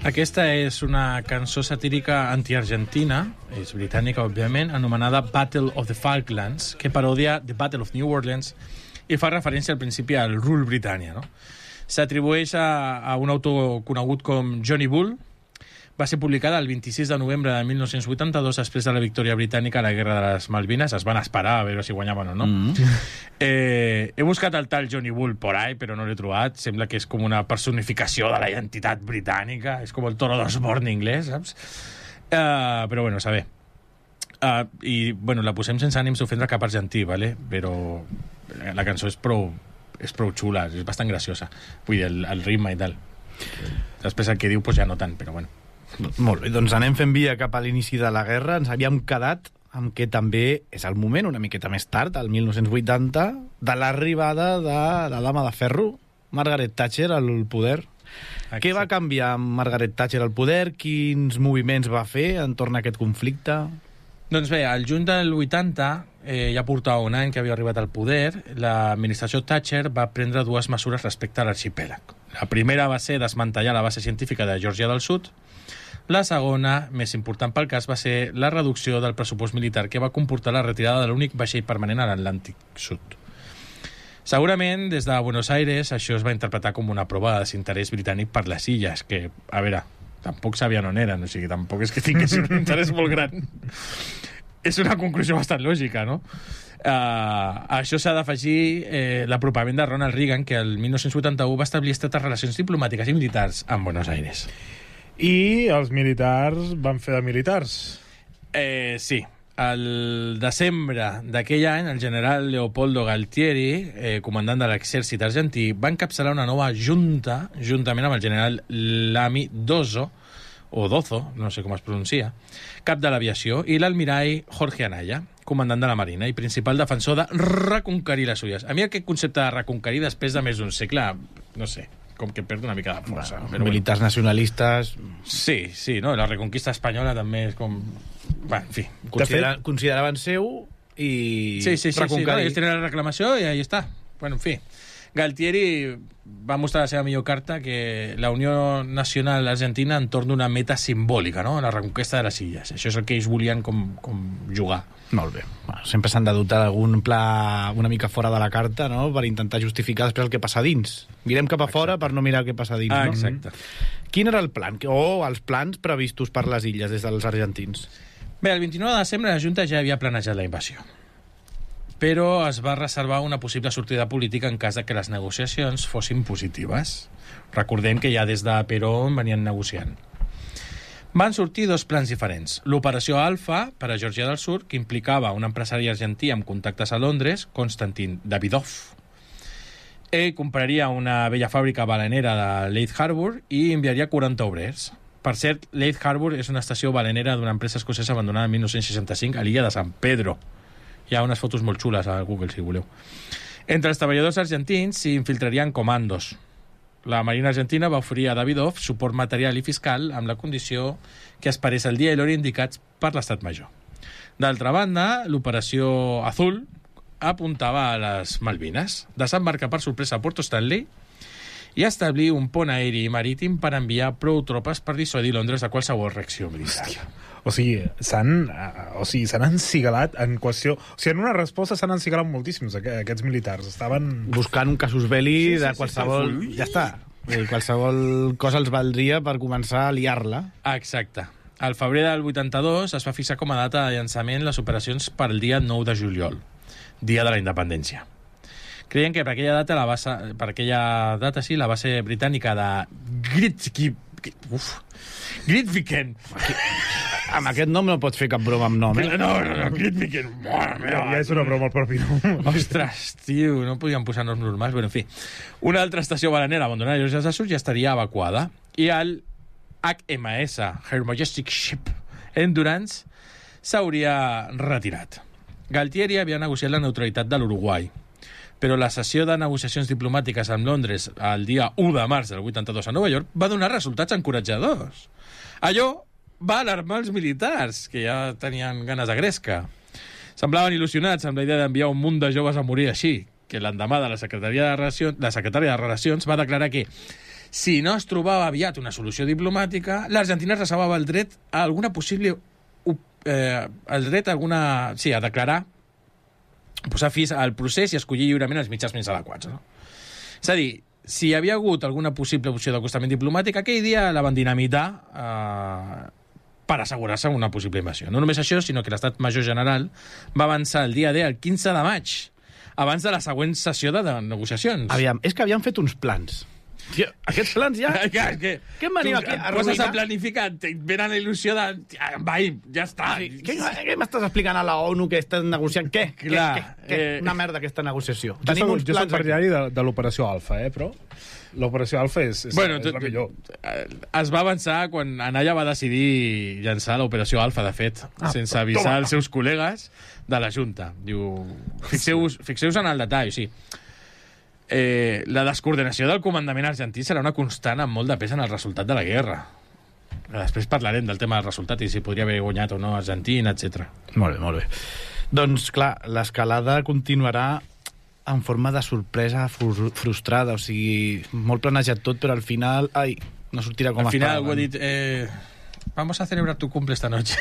Aquesta és una cançó satírica anti-argentina, és britànica, òbviament, anomenada Battle of the Falklands, que parodia The Battle of New Orleans i fa referència al principi al Rule Britannia, no? S'atribueix a un autor conegut com Johnny Bull. Va ser publicada el 26 de novembre de 1982, després de la victòria britànica a la Guerra de les Malvines. Es van esperar a veure si guanyaven o no. He buscat el tal Johnny Bull por ahí, però no l'he trobat. Sembla que és com una personificació de la identitat britànica. És com el Toro d'Osborne inglès, saps? Però bueno, saber. I, bueno, la posem sense ànims d'ofendre cap argentí, ¿vale? Però la cançó és prou xula, és bastant graciosa. Vull dir, el ritme i tal. Després el que diu, pues ja no tant, però bueno. Molt bé, doncs anem fent via cap a l'inici de la guerra. Ens havíem quedat amb que també és el moment, una miqueta més tard, el 1980, de l'arribada de la dama de ferro, Margaret Thatcher, al poder. Exacte. Què va canviar amb Margaret Thatcher al poder? Quins moviments va fer entorn a aquest conflicte? Doncs bé, al juny del 80, ja portava un any que havia arribat al poder, l'administració Thatcher va prendre dues mesures respecte a l'arxipèlag. La primera va ser desmantellar la base científica de Geòrgia del Sud. La segona, més important pel cas, va ser la reducció del pressupost militar que va comportar la retirada de l'únic vaixell permanent a l'Atlàntic Sud. Segurament, des de Buenos Aires, això es va interpretar com una prova de desinterès britànic per les illes, que, a veure, tampoc sabien on eren, o sigui, tampoc és que tinguessin un interès molt gran. És una conclusió bastant lògica, no? A això s'ha d'afegir l'apropament de Ronald Reagan, que el 1981 va establir estretes relacions diplomàtiques i militars amb Buenos Aires. I els militars van fer de militars. Sí. Al desembre d'aquell any, el general Leopoldo Galtieri, comandant de l'exèrcit argentí, va encapçalar una nova junta, juntament amb el general Lamy Dozo, o Dozo, no sé com es pronuncia, cap de l'aviació, i l'almirall Jorge Anaya, comandant de la Marina i principal defensor de reconquerir les illes. A mi aquest concepte de reconquerir després de més d'un segle, no sé, com que perd una mica de força. Bueno, militars nacionalistes... Sí, no? La reconquista espanyola també és com... Bueno, en fi. Consideraven seu i... Sí, no? Ells tenen la reclamació i ahí està. Bueno, en fi. Galtieri va mostrar la seva millor carta, que la Unió Nacional Argentina entorn d'una meta simbòlica, no? La reconquesta de les illes. Això és el que ells volien com jugar. Molt bé. Bueno, sempre s'han de dotar d'algun pla una mica fora de la carta, no?, per intentar justificar després el que passa dins. Mirem cap a fora per no mirar el que passa dins, no? Exacte. Quin era el plan? O els plans previstos per les illes des dels argentins? Bé, el 29 de desembre la Junta ja havia planejat la invasió, però es va reservar una possible sortida política en cas de que les negociacions fossin positives. Recordem que ja des de Perón venien negociant. Van sortir dos plans diferents. L'operació Alfa per a Geòrgia del Sud, que implicava un empresari argentí amb contactes a Londres, Konstantin Davidov. Ell compraria una vella fàbrica balenera de Leith Harbour i enviaria 40 obrers. Per cert, Leith Harbour és una estació balenera d'una empresa escocesa abandonada en 1965 a l'illa de San Pedro. Hi ha unes fotos molt xules a Google, si voleu. Entre els treballadors argentins s'hi infiltrarien comandos. La Marina Argentina va oferir a Davidov suport material i fiscal amb la condició que esperés el dia i l'hora indicats per l'Estat Major. D'altra banda, l'operació Azul apuntava a les Malvines, desembarcar per sorpresa a Puerto Stanley i establir un pont aeri i marítim per enviar prou tropes per dissuadir Londres de qualsevol reacció militar. O sigui, s'han encigalat en qüestió... O sigui, en una resposta s'han encigalat moltíssims aquests militars. Estaven... buscant un casus belli de qualsevol... Ja està. Qualsevol cosa els valdria per començar a liar-la. Exacte. Al febrer del 82 es va fixar com a data de llançament les operacions per el dia 9 de juliol, dia de la independència. Creien que per aquella data la base britànica de Grytviken. Amb aquest nom no pots fer cap broma amb nom, No, Grytviken. Ja és una broma el propi nom. Ostres, tio, no podíem posar noms normals. Bueno, en fi, una altra estació balenera abandonada a Geòrgia del Sud ja estaria evacuada i el HMS, Her Majestic Ship Endurance, s'hauria retirat. Galtieri havia negociat la neutralitat de l'Uruguai, però la sessió de negociacions diplomàtiques amb Londres el dia 1 de març del 82 a Nova York va donar resultats encoratjadors. Allò va alarmar els militars, que ja tenien ganes de gresca. Semblaven il·lusionats amb la idea d'enviar un munt de joves a morir així, que l'endemà de la secretària de Relacions va declarar que Si no es trobava aviat una solució diplomàtica, l'Argentina reservava el dret a alguna possible... el dret a declarar, posar fi al procés i escollir lliurement els mitjans més adequats. No? És a dir, si hi havia hagut alguna possible opció d'acostament diplomàtic, aquell dia la van dinamitar per assegurar-se una possible invasió. No només això, sinó que l'Estat Major General va avançar el dia D, el 15 de maig, abans de la següent sessió de negociacions. Aviam, és que havien fet uns plans. Tio, aquests plans ja... Què em venim aquí a poses arruïnar? a planificar, et venen la il·lusió de... Vai, ja està. Sí, què m'estàs explicant a la ONU que estan negociant? Què? Clar, Una merda aquesta negociació. Jo soc partidari de l'operació Alfa, però l'operació Alfa és la millor. Es va avançar quan Anaya va decidir llançar l'operació Alfa, de fet, sense avisar els seus col·legues de la Junta. Diu, fixeu-vos en el detall, sí. La descoordinació del comandament argentí serà una constant amb molt de pes en el resultat de la guerra. Després parlarem del tema del resultat i si podria haver guanyat o no Argentina, etc. Molt bé, molt bé. Doncs, clar, l'escalada continuarà en forma de sorpresa frustrada, o sigui, molt planejat tot, però al final, no sortirà com al final estava. Al final he dit, vamos a celebrar tu cumple esta noche.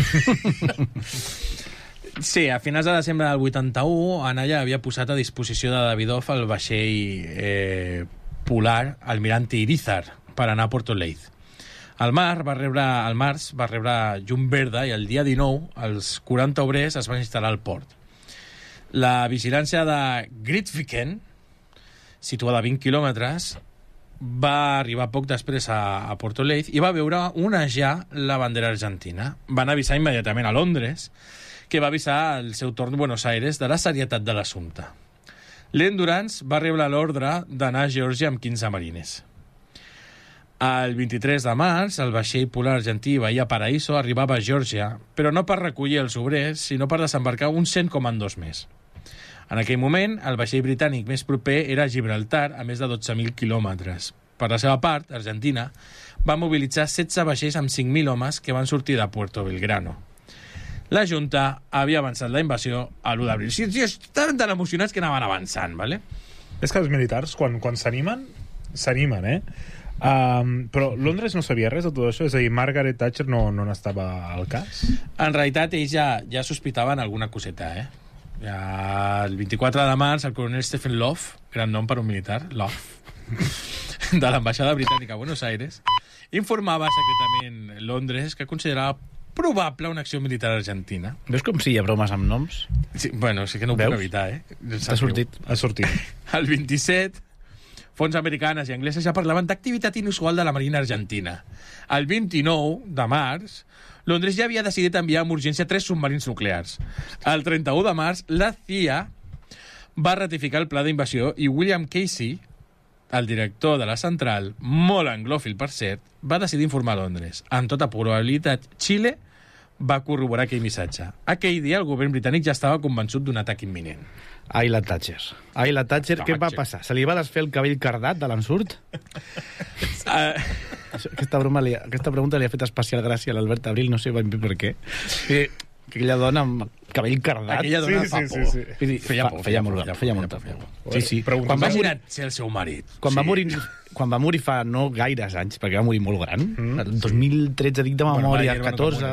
Sí, a finals de desembre del 81, Anaya havia posat a disposició de Davidoff el vaixell polar Almirante Irizar per anar a Puerto Leith. Al març va rebre llum verda i el dia 19 els 40 obrers es van instal·lar al port. La vigilància de Grytviken, situada a 20 quilòmetres, va arribar poc després a Puerto Leith i va veure onejar la bandera argentina. Van avisar immediatament a Londres, que va avisar al seu torn Buenos Aires de la serietat de l'assumpte. L'Endurance va rebre l'ordre d'anar a Geòrgia amb 15 marines. El 23 de març, el vaixell polar argentí Bahia Paraíso arribava a Geòrgia, però no per recollir els obrers, sinó per desembarcar uns 100 comandos més. En aquell moment, el vaixell britànic més proper era Gibraltar, a més de 12.000 quilòmetres. Per la seva part, Argentina va mobilitzar 16 vaixells amb 5.000 homes que van sortir de Puerto Belgrano. La Junta havia avançat la invasió a l'1 d'abril. Sí, estaven tan emocionats que anaven avançant, ¿vale? És que els militars, quan s'animen, però Londres no sabia res de tot això? És a dir, Margaret Thatcher no n'estava al cas? En realitat, ells ja sospitaven alguna coseta, Ja, el 24 de març, el coronel Stephen Love, gran nom per un militar, Love, de l'ambaixada britànica a Buenos Aires, informava secretament Londres que considerava probable una acció militar argentina. Veus com si hi ha bromes amb noms? Sí, bueno, sí que no ho puc evitar, Ha sortit. El 27, fonts americanes i angleses ja parlaven d'activitat inusual de la Marina Argentina. El 29 de març, Londres ja havia decidit enviar amb urgència 3 submarins nuclears. El 31 de març, la CIA va ratificar el pla d'invasió i William Casey, el director de la central, molt anglòfil per cert, va decidir informar a Londres. Amb tota probabilitat, Xile va corroborar aquell missatge. Aquell dia el govern britànic ja estava convençut d'un atac imminent. Ai, la Thatcher, què va passar? Se li va desfer el cabell cardat de l'ensurt? Aquesta pregunta li ha fet especial gràcia a l'Albert Abril, no sé ben bé per què. Aquella dona amb cabell cardat. Aquella dona fa por. Sí. Feia molta por. Sí. Imagina't ser el seu marit. Quan va morir fa no gaires anys, perquè va morir molt gran, el 2013, dic de memòria, 14...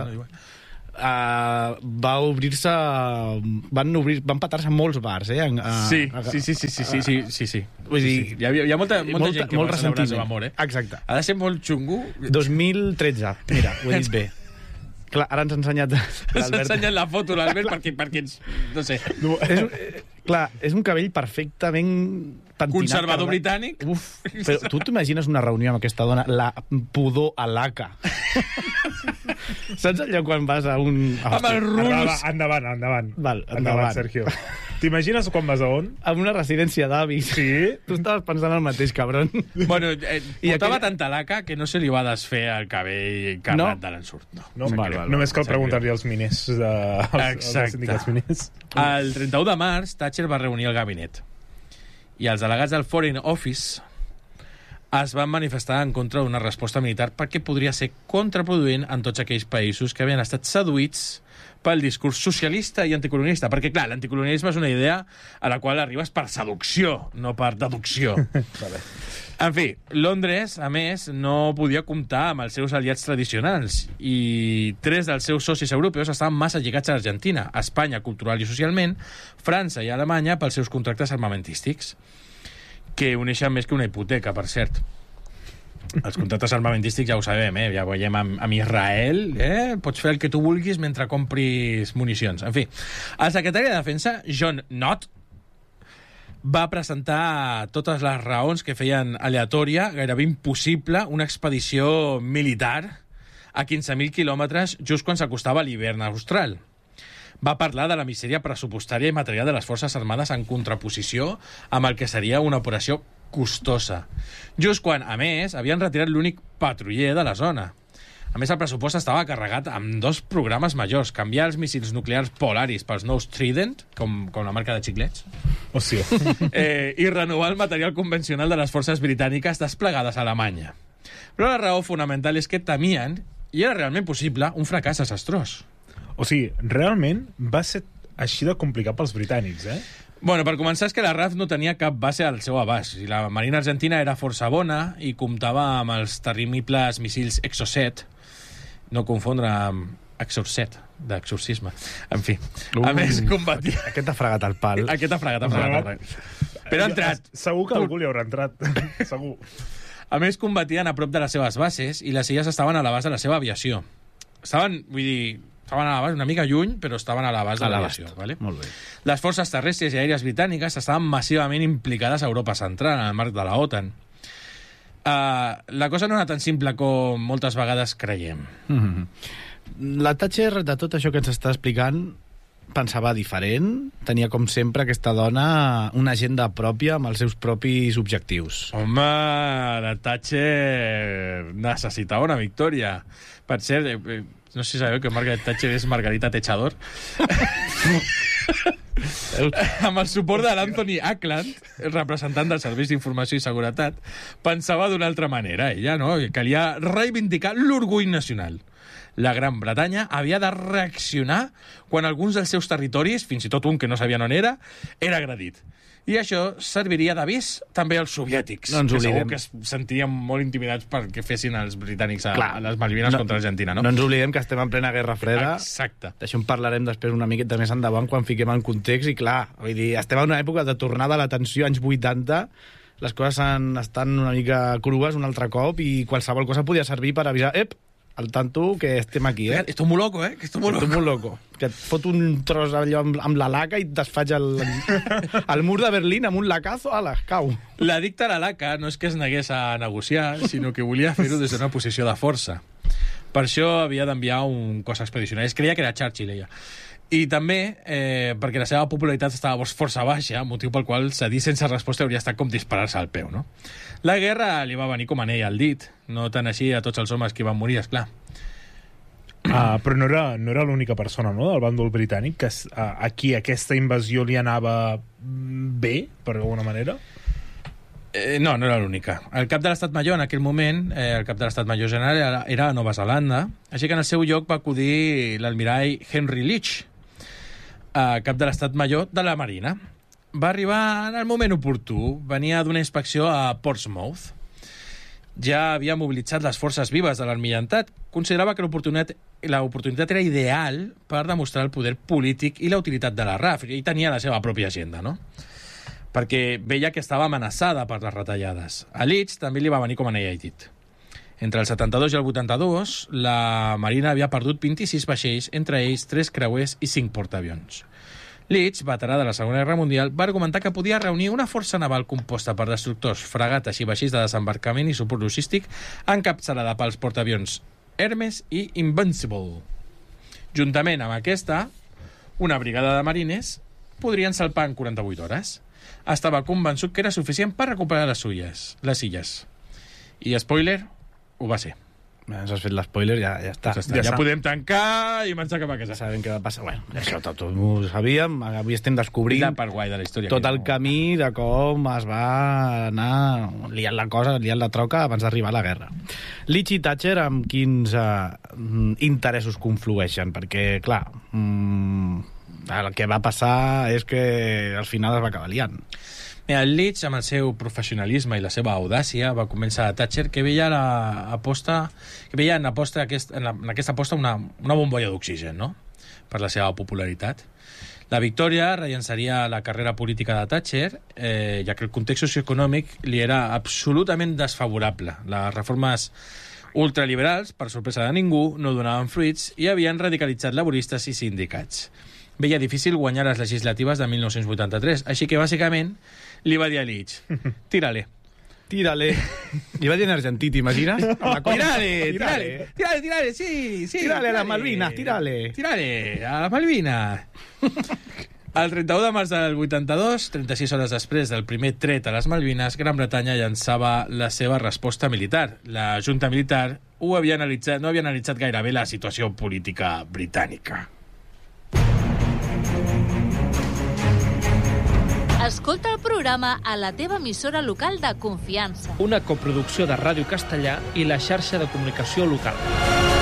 va obrir-se... Van petar-se molts bars, Sí. Vull dir, hi ha molta gent que va celebrar el seu amor, Exacte. Ha de ser molt xungo. 2013, mira, ho he dit bé. Clar, ara ens ha ensenyat... Ens ha ensenyat la foto, l'Albert, perquè ens... No sé. Clar, és un cabell perfectament pentinat. Conservador britànic. Uf, però tu t'imagines una reunió amb aquesta dona? La pudor a l'ACA. Saps allò quan vas a un... Amb els ruls. Endavant. Val, endavant. Sergio. T'imagines quan vas a on? A una residència d'avis. Sí? Tu estaves pensant el mateix, cabron. Bueno, portava tanta laca que no se li va desfer el cabell cardat de l'ensurt. No. Només cal preguntar-li als miners, als sindicats miners. El 31 de març, Thatcher va reunir el gabinet. I els delegats del Foreign Office es van manifestar en contra d'una resposta militar perquè podria ser contraproduent en tots aquells països que havien estat seduïts pel discurs socialista i anticolonialista. Perquè, clar, l'anticolonialisme és una idea a la qual arribes per seducció, no per deducció. Vale. En fi, Londres, a més, no podia comptar amb els seus aliats tradicionals i 3 dels seus socis europeus estaven massa lligats a Argentina, Espanya cultural i socialment, França i Alemanya pels seus contractes armamentístics, que uneixen més que una hipoteca, per cert. Els contractes armamentístics ja ho sabem, ja ho veiem amb Israel, pots fer el que tu vulguis mentre compris municions. En fi, el secretari de Defensa, John Nott, va presentar totes les raons que feien aleatòria, gairebé impossible, una expedició militar a 15.000 quilòmetres just quan s'acostava l'hivern austral. Va parlar de la misèria pressupostària i material de les Forces Armades en contraposició amb el que seria una operació costosa. Just quan, a més, havien retirat l'únic patruller de la zona. A més, el pressupost estava carregat amb 2 programes majors. Canviar els míssils nuclears Polaris pels nous Trident, com la marca de xiclets, Hòstia. i renovar el material convencional de les forces britàniques desplegades a Alemanya. Però la raó fonamental és que temien, i era realment possible, un fracàs desastrós. O sigui, realment va ser així de complicat pels britànics, Bueno, per començar, és que la RAF no tenia cap base al seu abast. La Marina Argentina era força bona i comptava amb els terribles missils Exocet, no confondre amb Exorcet, d'exorcisme. En fi, a més, combatia... Aquest ha fregat el pal. Aquest ha fregat el pal. Però ha entrat. Segur que algú li haurà entrat. Segur. A més, combatien a prop de les seves bases i les illes estaven a l'abast de la seva aviació. Estaven a l'abast, una mica lluny, però estaven a l'abast de l'aviació. Vale? Molt bé. Les forces terrestres i aèries britàniques estaven massivament implicades a Europa Central, en el marc de la OTAN. La cosa no era tan simple com moltes vegades creiem. La Thatcher, de tot això que ens està explicant, pensava diferent? Tenia, com sempre, aquesta dona una agenda pròpia amb els seus propis objectius. Home, la Thatcher necessitava una victòria. Per cert, no sé si sabeu que Margaret Thatcher és Margarita Techador. Amb el suport de l'Anthony Ackland, el representant dels serveis d'informació i seguretat, pensava d'una altra manera. Ella, no? Calia reivindicar l'orgull nacional. La Gran Bretanya havia de reaccionar quan alguns dels seus territoris, fins i tot un que no sabien on era agredit. I això serviria d'avís també als soviètics, no ens que segur oblidem. que es sentien molt intimidats perquè fessin els britànics a les Malvines no, contra Argentina, no? No ens oblidem que estem en plena Guerra Freda. Exacte. D'això en parlarem després una miqueta més endavant quan fiquem en context i clar, vull dir, estem en una època de tornada a l'atenció, anys 80, les coses estan una mica crues un altre cop i qualsevol cosa podia servir per avisar, al tanto que estem aquí, Esto es muy loco, que esto es muy loco. Esto es muy loco. Que et fot un tros allò amb la laca i et desfaig el mur de Berlín amb un lacazo, ala, cau. La dicta a la laca no és que es negués a negociar, sinó que volia fer-ho des d'una posició de força. Per això havia d'enviar un cos expedicionari. Es creia que era Churchill, ella. I també perquè la seva popularitat estava força baixa, motiu pel qual cedir sense resposta hauria estat com disparar-se al peu, no? La guerra li va venir com anell al dit, no tant així a tots els homes que van morir, esclar. Però no era l'única persona, no?, del bàndol britànic que a qui aquesta invasió li anava bé, per alguna manera? No era l'única. El cap de l'Estat Major en aquell moment, el cap de l'Estat Major general era a Nova Zelanda, així que en el seu lloc va acudir l'almirall Henry Leach, cap de l'Estat Major de la Marina. Va arribar en el moment oportú, venia d'una inspecció a Portsmouth. Ja havia mobilitzat les forces vives de l'almirantat, considerava que l'oportunitat era ideal per demostrar el poder polític i la utilitat de la RAF, i tenia la seva pròpia agenda, no? Perquè veia que estava amenaçada per les retallades. A Leach també li va venir com anell al dit. Entre el 72 i el 82, la Marina havia perdut 26 vaixells, entre ells 3 creuers i 5 portaavions. Leach, veterà de la Segona Guerra Mundial, va argumentar que podia reunir una força naval composta per destructors, fragates i vaixells de desembarcament i suport logístic encapçalada pels portaavions Hermes i Invincible. Juntament amb aquesta, una brigada de marines podrien salpar en 48 hores. Estava convençut que era suficient per recuperar les illes. I, spoiler, ho va ser. Ens has fet l'espoiler, ja està. Ja podem tancar i marxar cap a casa. Sabem què va passar. Bueno, això tot ho sabíem. Avui estem descobrint la part guai de la història. tot el camí de com es va anar liant la cosa, liant la troca abans d'arribar a la guerra. Leach i Thatcher amb quins interessos conflueixen? Perquè, clar, el que va passar és que al final es va acabar liant. Mira, el Leach, amb el seu professionalisme i la seva audàcia, va començar a Thatcher, que veia en aquesta aposta una bombolla d'oxigen, no?, per la seva popularitat. La victòria rellençaria la carrera política de Thatcher, ja que el context socioeconòmic li era absolutament desfavorable. Les reformes ultraliberals, per sorpresa de ningú, no donaven fruits i havien radicalitzat laboristes i sindicats. Veia difícil guanyar les legislatives de 1983, així que, bàsicament, li va dir a Leach, tírale. Tírale. Li va dir en argentí, t'imagines? Tírale, sí. Tírale a las Malvinas, tírale. Tírale, a las Malvinas. El 31 de març del 82, 36 hores després del primer tret a les Malvines, Gran Bretanya llançava la seva resposta militar. La Junta Militar no havia analitzat gairebé la situació política britànica. Escolta el programa a la teva emissora local de confiança. Una coproducció de Ràdio Castellà i la xarxa de comunicació local.